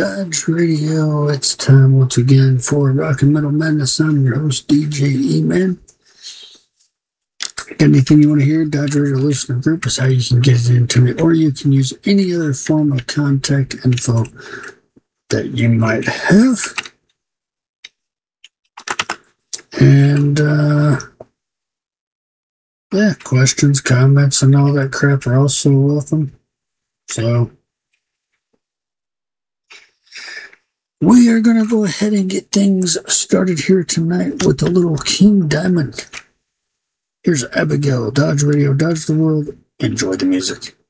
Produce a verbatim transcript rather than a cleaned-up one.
Dodge Radio. It's time once again for Rock and Metal Madness. I'm your host, D J E-Man. Got anything you want to hear? Dodge Radio Listener Group is how you can get it into me, or you can use any other form of contact info that you might have. And, uh, yeah, questions, comments, and all that crap are also welcome. So, we are going to go ahead and get things started here tonight with a little King Diamond. Here's Abigail, Dodge Radio, Dodge the World. Enjoy the music.